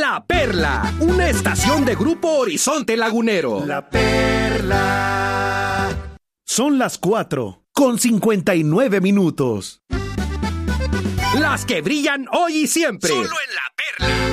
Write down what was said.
La Perla, una estación de Grupo Horizonte Lagunero. La Perla. Son las 4:59. Las que brillan hoy y siempre. Solo en La Perla.